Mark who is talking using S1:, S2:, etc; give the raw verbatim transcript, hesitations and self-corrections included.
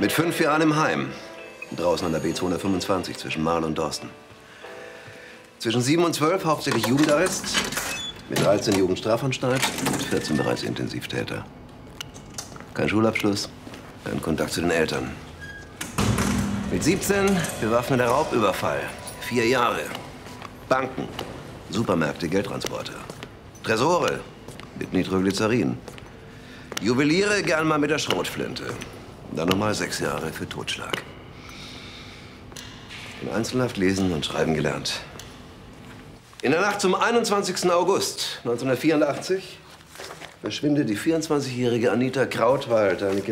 S1: Mit fünf Jahren im Heim. Draußen an der B zweihundertfünfundzwanzig zwischen Marl und Dorsten. Zwischen sieben und zwölf hauptsächlich Jugendarrest. Mit dreizehn Jugendstrafanstalt. Mit vierzehn bereits Intensivtäter. Kein Schulabschluss, kein Kontakt zu den Eltern. Mit siebzehn bewaffneter Raubüberfall. Vier Jahre. Banken, Supermärkte, Geldtransporter. Tresore mit Nitroglycerin. Juweliere gern mal mit der Schrotflinte. Dann nochmal sechs Jahre für Totschlag. In Einzelhaft lesen und schreiben gelernt. In der Nacht zum einundzwanzigsten August neunzehnhundertvierundachtzig verschwindet die vierundzwanzigjährige Anita Krautwald, eine